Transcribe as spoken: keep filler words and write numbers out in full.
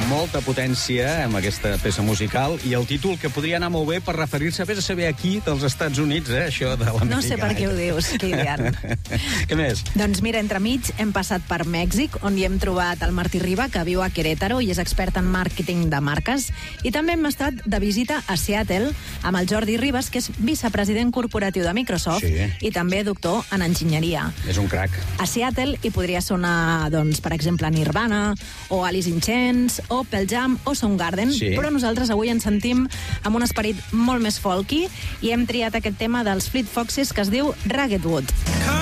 molta potència amb aquesta peça musical i el títol que podria anar molt bé per referir-se, vés a saber aquí, dels Estats Units, eh, això de l'Amèrica. No sé per què ho dius, Kilian. Què més? Doncs mira, entremig hem passat per Mèxic, on hi hem trobat el Martí Riba, que viu a Querétaro i és expert en màrqueting de marques, i també hem estat de visita a Seattle amb el Jordi Ribas, que és vicepresident corporatiu de Microsoft sí. i també doctor en enginyeria. És un crac. A Seattle hi podria sonar, doncs, per exemple, Nirvana, o Alice in Chains, o Pearl Jam, o Soundgarden, sí. però nosaltres avui ens sentim amb un esperit molt més folky i hem triat aquest tema dels Fleet Foxes que es diu Ragged Wood.